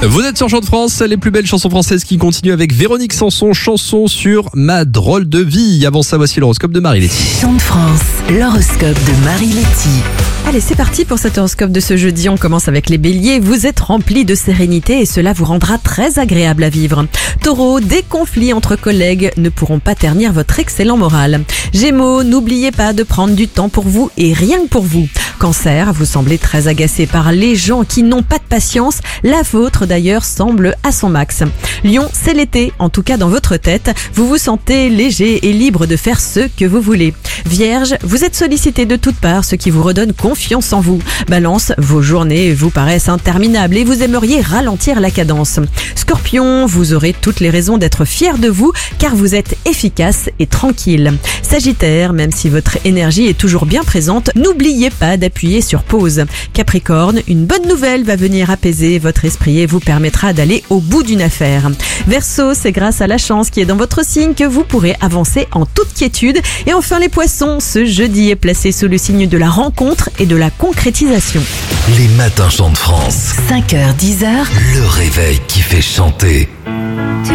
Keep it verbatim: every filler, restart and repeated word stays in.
Vous êtes sur Chant de France, les plus belles chansons françaises qui continuent avec Véronique Sanson, chanson sur ma drôle de vie. Avant ça, voici l'horoscope de Marie-Letty. Chant de France, l'horoscope de Marie-Letty. Allez, c'est parti pour cet horoscope de ce jeudi. On commence avec les béliers. Vous êtes remplis de sérénité et cela vous rendra très agréable à vivre. Taureau, des conflits entre collègues ne pourront pas ternir votre excellent moral. Gémeaux, n'oubliez pas de prendre du temps pour vous et rien que pour vous. Cancer, vous semblez très agacé par les gens qui n'ont pas de patience. La vôtre d'ailleurs semble à son max. Lion, c'est l'été, en tout cas dans votre tête. Vous vous sentez léger et libre de faire ce que vous voulez. Vierge, vous êtes sollicité de toutes parts, ce qui vous redonne confiance en vous. Balance, vos journées vous paraissent interminables et vous aimeriez ralentir la cadence. Scorpion, vous aurez toutes les raisons d'être fier de vous car vous êtes efficace et tranquille. Sagittaire, même si votre énergie est toujours bien présente, n'oubliez pas d'appuyer sur pause. Capricorne, une bonne nouvelle va venir apaiser votre esprit et vous permettra d'aller au bout d'une affaire. Verseau, c'est grâce à la chance qui est dans votre signe que vous pourrez avancer en toute quiétude. Et enfin les poissons, ce jeudi est placé sous le signe de la rencontre et de la concrétisation. Les matins Chant de France. cinq heures dix heures. Le réveil qui fait chanter.